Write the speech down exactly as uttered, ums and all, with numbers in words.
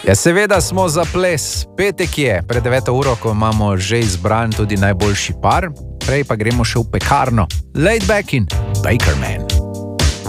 Ja, seveda smo za ples. Petek je, pred deveto uro, ko imamo že izbran tudi najboljši par, prej pa gremo še v pekarno. Laid Back in Bakerman.